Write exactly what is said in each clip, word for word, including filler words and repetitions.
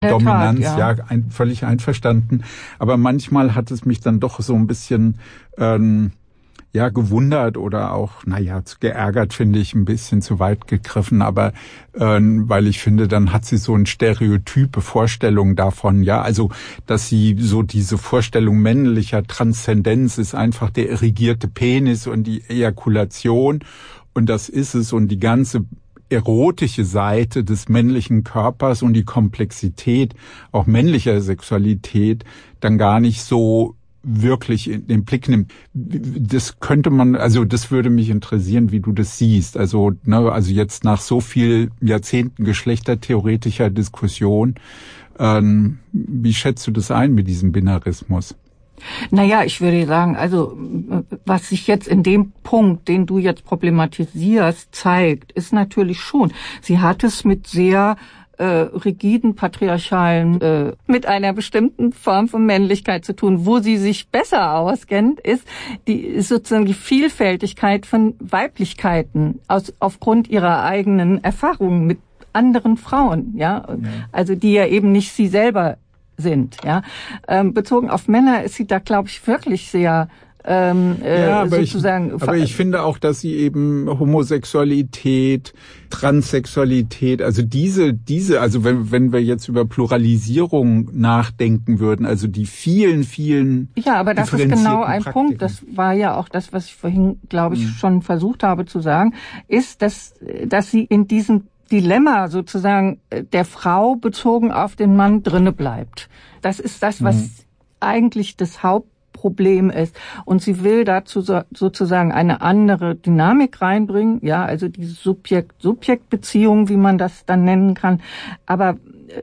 Dominanz, Tat, ja, ja ein, völlig einverstanden. Aber manchmal hat es mich dann doch so ein bisschen ähm, ja gewundert oder auch, naja, geärgert, finde ich, ein bisschen zu weit gegriffen. Aber ähm, weil ich finde, dann hat sie so eine stereotype Vorstellung davon, ja, also dass sie so diese Vorstellung männlicher Transzendenz ist einfach der erigierte Penis und die Ejakulation und das ist es und die ganze erotische Seite des männlichen Körpers und die Komplexität auch männlicher Sexualität dann gar nicht so wirklich in den Blick nimmt. Das könnte man, also das würde mich interessieren, wie du das siehst. Also, ne, also jetzt nach so viel Jahrzehnten geschlechtertheoretischer Diskussion, ähm, wie schätzt du das ein mit diesem Binarismus? Naja, ich würde sagen, also was sich jetzt in dem Punkt, den du jetzt problematisierst, zeigt, ist natürlich schon, sie hat es mit sehr äh, rigiden, patriarchalen, äh, mit einer bestimmten Form von Männlichkeit zu tun. Wo sie sich besser auskennt, ist die ist sozusagen die Vielfältigkeit von Weiblichkeiten aus aufgrund ihrer eigenen Erfahrungen mit anderen Frauen, ja, ja. Also die ja eben nicht sie selber sind, ja. Ähm, bezogen auf Männer ist sie da, glaube ich, wirklich sehr ähm, äh, ja, aber sozusagen. Ich, aber ich finde auch, dass sie eben Homosexualität, Transsexualität, also diese, diese, also wenn wenn wir jetzt über Pluralisierung nachdenken würden, also die vielen, vielen ja, aber das ist genau ein Praktiken. Punkt. Das war ja auch das, was ich vorhin, glaube ich, mhm. schon versucht habe zu sagen, ist, dass dass sie in diesem Dilemma sozusagen der Frau bezogen auf den Mann drinne bleibt. Das ist das, was mhm. eigentlich das Hauptproblem ist. Und sie will dazu so, sozusagen eine andere Dynamik reinbringen, ja, also diese Subjekt-Subjekt-Beziehung, wie man das dann nennen kann. Aber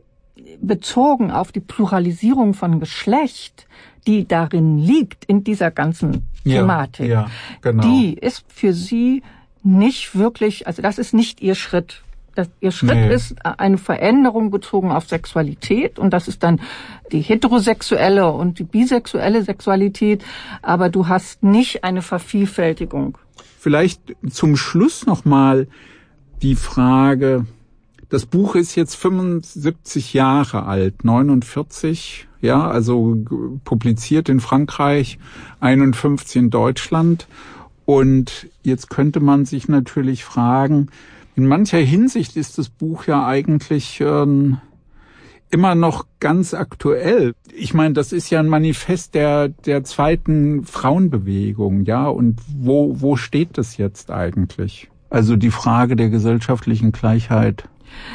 bezogen auf die Pluralisierung von Geschlecht, die darin liegt, in dieser ganzen Thematik, ja, ja, genau. Die ist für sie nicht wirklich, also das ist nicht ihr Schritt. Das, ihr Schritt nee. ist eine Veränderung bezogen auf Sexualität und das ist dann die heterosexuelle und die bisexuelle Sexualität, aber du hast nicht eine Vervielfältigung. Vielleicht zum Schluss nochmal die Frage, das Buch ist jetzt fünfundsiebzig Jahre alt, neunundvierzig, ja, also publiziert in Frankreich, einundfünfzig in Deutschland und jetzt könnte man sich natürlich fragen, in mancher Hinsicht ist das Buch ja eigentlich ähm, immer noch ganz aktuell. Ich meine, das ist ja ein Manifest der der zweiten Frauenbewegung, ja. Und wo wo steht das jetzt eigentlich? Also die Frage der gesellschaftlichen Gleichheit.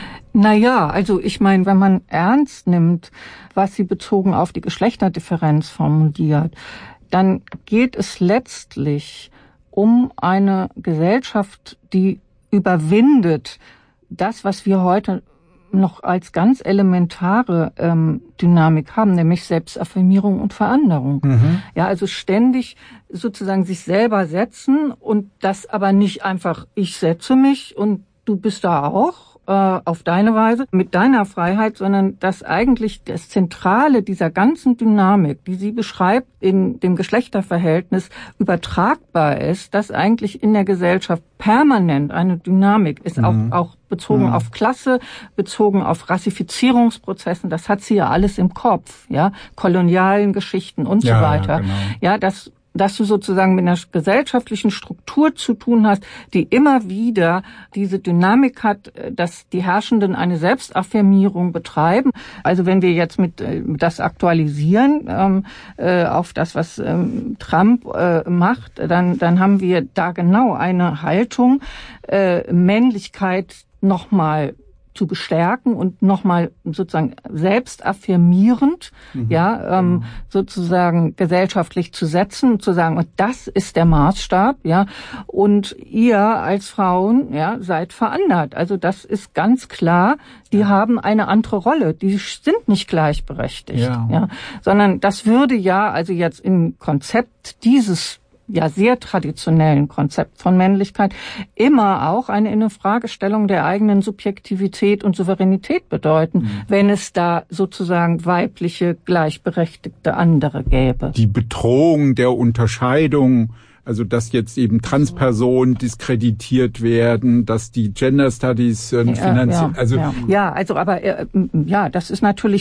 Naja, also ich meine, wenn man ernst nimmt, was sie bezogen auf die Geschlechterdifferenz formuliert, dann geht es letztlich um eine Gesellschaft, die überwindet das, was wir heute noch als ganz elementare ähm, Dynamik haben, nämlich Selbstaffirmierung und Veränderung. Mhm. Ja, also ständig sozusagen sich selber setzen und das aber nicht einfach, ich setze mich und du bist da auch äh, auf deine Weise mit deiner Freiheit, sondern dass eigentlich das Zentrale dieser ganzen Dynamik, die sie beschreibt in dem Geschlechterverhältnis, übertragbar ist, dass eigentlich in der Gesellschaft permanent eine Dynamik ist, mhm. auch, auch bezogen mhm. auf Klasse, bezogen auf Rassifizierungsprozessen, das hat sie ja alles im Kopf, ja, kolonialen Geschichten und ja, so weiter. Ja, genau. Ja, das dass du sozusagen mit einer gesellschaftlichen Struktur zu tun hast, die immer wieder diese Dynamik hat, dass die Herrschenden eine Selbstaffirmierung betreiben. Also wenn wir jetzt mit äh, das aktualisieren ähm, äh, auf das, was ähm, Trump äh, macht, dann dann haben wir da genau eine Haltung, äh, Männlichkeit nochmal zu bestärken und nochmal sozusagen selbstaffirmierend, mhm. ja, ähm, mhm. sozusagen gesellschaftlich zu setzen und zu sagen, und das ist der Maßstab, ja, und ihr als Frauen, ja, seid verändert. Also das ist ganz klar, die ja. haben eine andere Rolle, die sind nicht gleichberechtigt, ja. ja, sondern das würde ja, also jetzt im Konzept dieses ja sehr traditionellen Konzept von Männlichkeit immer auch eine Infragestellung der eigenen Subjektivität und Souveränität bedeuten, mhm. wenn es da sozusagen weibliche, gleichberechtigte andere gäbe. Die Bedrohung der Unterscheidung, also dass jetzt eben Transpersonen diskreditiert werden, dass die Gender Studies äh, finanziell, ja, ja, also ja. ja, also aber äh, ja, das ist natürlich